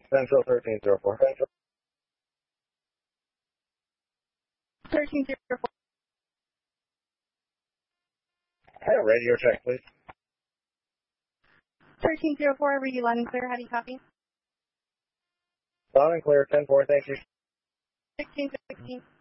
Central 1304. Central 1304. Radio check, please. 1304, read you loud and clear. How do you copy? Loud and clear, 10-4, thank you. 1616.